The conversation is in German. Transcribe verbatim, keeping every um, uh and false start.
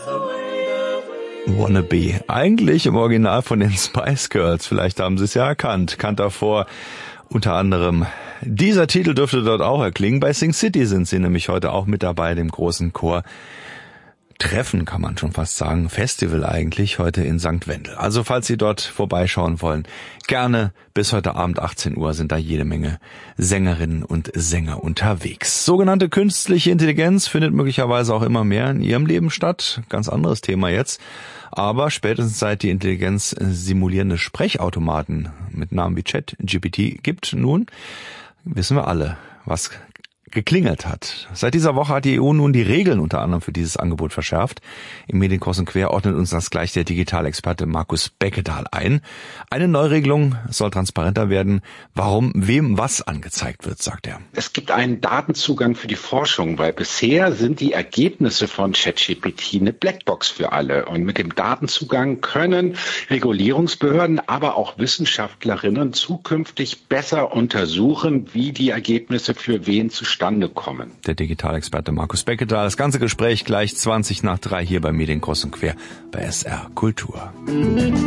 Wannabe. Eigentlich im Original von den Spice Girls. Vielleicht haben Sie es ja erkannt. Kannt davor unter anderem. Dieser Titel dürfte dort auch erklingen. Bei Sing City sind Sie nämlich heute auch mit dabei, dem großen Chor. Treffen kann man schon fast sagen, Festival eigentlich, heute in Sankt Wendel. Also falls Sie dort vorbeischauen wollen, gerne bis heute Abend achtzehn Uhr sind da jede Menge Sängerinnen und Sänger unterwegs. Sogenannte künstliche Intelligenz findet möglicherweise auch immer mehr in Ihrem Leben statt. Ganz anderes Thema jetzt. Aber spätestens seit die Intelligenz simulierende Sprechautomaten mit Namen wie ChatGPT gibt, nun wissen wir alle, was geklingelt hat. Seit dieser Woche hat die E U nun die Regeln unter anderem für dieses Angebot verschärft. Im Medienkreuz und Quer ordnet uns das gleich der Digitalexperte Markus Beckedahl ein. Eine Neuregelung soll transparenter werden, warum wem was angezeigt wird, sagt er. Es gibt einen Datenzugang für die Forschung, weil bisher sind die Ergebnisse von ChatGPT eine Blackbox für alle. Und mit dem Datenzugang können Regulierungsbehörden, aber auch Wissenschaftlerinnen zukünftig besser untersuchen, wie die Ergebnisse für wen zustande kommen. Der Digitalexperte Markus Beckedahl. Das ganze Gespräch gleich zwanzig nach drei hier bei Medienkreuz und Quer bei S R Kultur.